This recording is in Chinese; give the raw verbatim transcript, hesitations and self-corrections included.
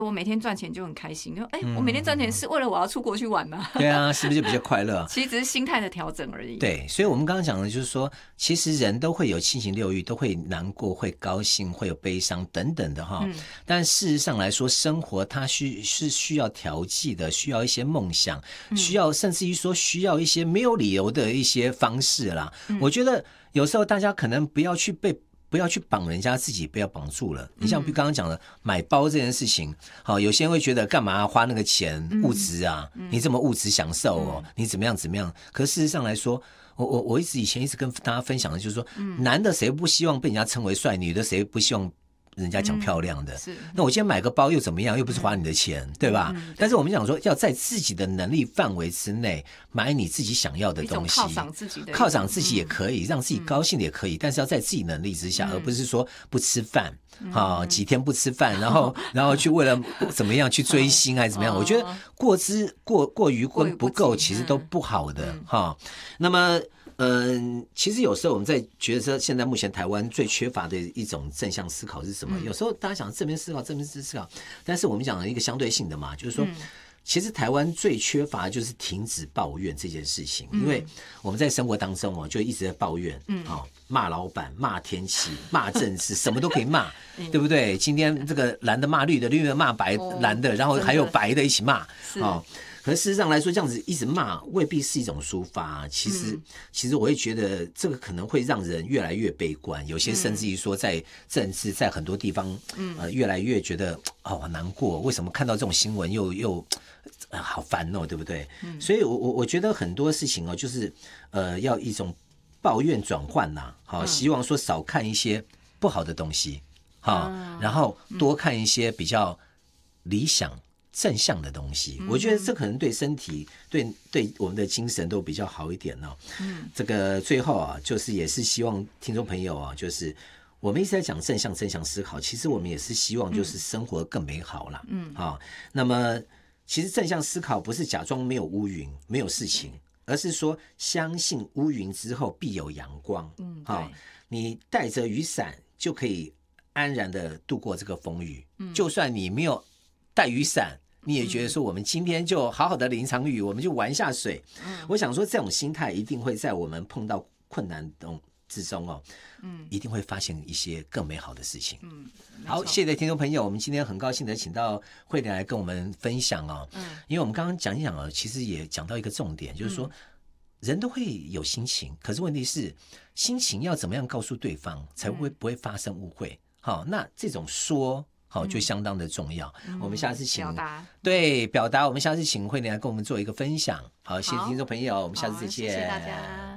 我每天赚钱就很开心，就哎、欸，我每天赚钱是为了我要出国去玩吗？ 对啊，是不是就比较快乐？ 其实只是心态的调整而已。 对，所以我们刚刚讲的就是说，其实人都会有七情六欲，都会难过、会高兴、会有悲伤等等的哈。嗯、但事实上来说，生活它需是需要调剂的，需要一些梦想，需要甚至于说需要一些没有理由的一些方式啦。嗯、我觉得有时候大家可能不要去被。不要去绑人家，自己不要绑住了。你像刚刚讲的、嗯、买包这件事情，好，有些人会觉得干嘛花那个钱、嗯、物质啊、嗯？你这么物质享受哦、嗯，你怎么样怎么样？可事实上来说，我我我一直以前一直跟大家分享的就是说，嗯、男的谁不希望被人家称为帅，女的谁不希望人家讲漂亮的、嗯、那我今天买个包又怎么样，又不是花你的钱、嗯、对吧、嗯、但是我们讲说要在自己的能力范围之内买你自己想要的东西， 犒赏自己的犒赏自己也可以、嗯、让自己高兴的也可以、嗯、但是要在自己能力之下、嗯、而不是说不吃饭、嗯啊、几天不吃饭然后然后去为了怎么样去追星还是怎么样、哦、我觉得过之过过于不够其实都不好的、嗯啊、那么嗯，其实有时候我们在觉得说，现在目前台湾最缺乏的一种正向思考是什么？嗯、有时候大家讲正面思考、正面思考，但是我们讲了一个相对性的嘛，就是说，嗯、其实台湾最缺乏的就是停止抱怨这件事情，嗯、因为我们在生活当中哦，就一直在抱怨，嗯，哦，骂老板、骂天气、骂政治，什么都可以骂，嗯、对不对？今天这个蓝的骂绿的，绿的骂白蓝的，然后还有白的一起骂，哦。可是事实上来说，这样子一直骂未必是一种抒发。其实，嗯、其实我会觉得这个可能会让人越来越悲观。有些甚至于说，在政治在很多地方，嗯、呃，越来越觉得哦难过。为什么看到这种新闻又又、呃、好烦哦，对不对？嗯、所以我我我觉得很多事情哦，就是呃要一种抱怨转换呐，好、嗯，希望说少看一些不好的东西，好、嗯，然后多看一些比较理想。正向的东西，我觉得这可能对身体、对对我们的精神都比较好一点哦。嗯，这个最后啊，就是也是希望听众朋友啊，就是我们一直在讲正向、正向思考，其实我们也是希望就是生活更美好啦。嗯，啊，那么其实正向思考不是假装没有乌云、没有事情，而是说相信乌云之后必有阳光。嗯，啊，你带着雨伞就可以安然的度过这个风雨。嗯，就算你没有带雨伞。你也觉得说我们今天就好好的淋场雨，我们就玩下水。嗯，我想说这种心态一定会在我们碰到困难之中哦，嗯，一定会发现一些更美好的事情。嗯，好，谢谢听众朋友，我们今天很高兴的请到慧莲来跟我们分享哦。嗯，因为我们刚刚讲一讲哦，其实也讲到一个重点，就是说人都会有心情，可是问题是心情要怎么样告诉对方，才会不会发生误会？好，那这种说。好，就相当的重要。嗯、我们下次请表达，对表达，我们下次请慧莲来跟我们做一个分享。好，谢谢听众朋友，我们下次再见。 谢谢大家。